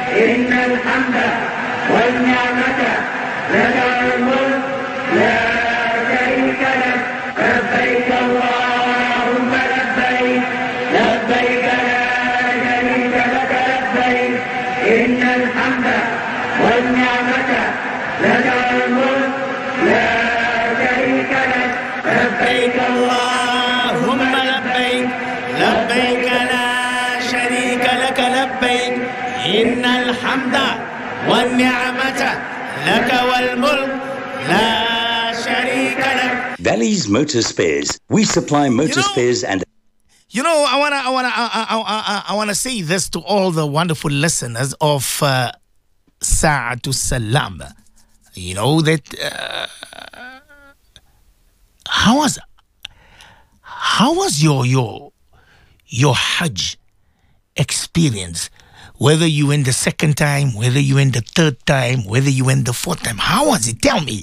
إن الحمد والنعمة لك والملك لا شريك لك لبيك اللهم لبيك لبيك لا شريك لك لبيك إن الحمد والنعمة لك والملك لا شريك لك لبيك اللهم لبيك لبيك لا شريك لك لبيك إن الحمد والنعمة لك والملك لا شريك لك. Valley's Motor Spares. We supply motor spares and. You know, I wanna say this to all the wonderful listeners of Sa'atu Salam. You know that how was your Hajj experience? Whether you went the second time, whether you went the third time, whether you went the fourth time, how was it? Tell me.